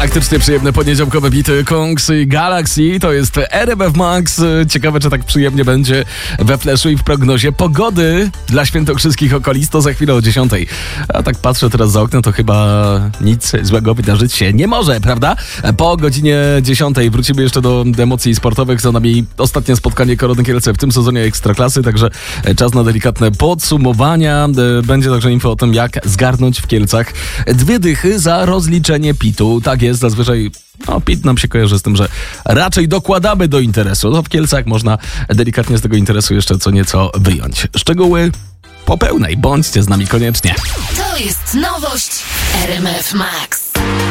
Galaktycznie przyjemne poniedziałkowe bity Kongs i Galaxy. To jest RMF Max. Ciekawe, czy tak przyjemnie będzie we Flashu i w prognozie pogody dla świętokrzyskich okolic. To za chwilę o 10. A tak patrzę teraz za okno, to chyba nic złego wydarzyć się nie może, prawda? Po godzinie 10 wrócimy jeszcze do emocji sportowych. Za nami ostatnie spotkanie Korony Kielce w tym sezonie Ekstraklasy, także czas na delikatne podsumowania. Będzie także info o tym, jak zgarnąć w Kielcach 2 dychy za rozliczenie PIT-u. Tak jest, zazwyczaj PIT nam się kojarzy z tym, że raczej dokładamy do interesu. No w Kielcach można delikatnie z tego interesu jeszcze co nieco wyjąć. Szczegóły po pełnej. Bądźcie z nami koniecznie. To jest nowość RMF Max.